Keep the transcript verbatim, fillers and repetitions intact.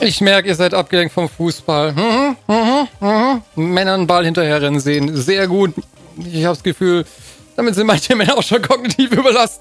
Ich merke, ihr seid abgelenkt vom Fußball. Mhm, mhm, mhm. Männer einen Ball hinterherrennen sehen. Sehr gut. Ich habe das Gefühl, damit sind manche Männer auch schon kognitiv überlastet.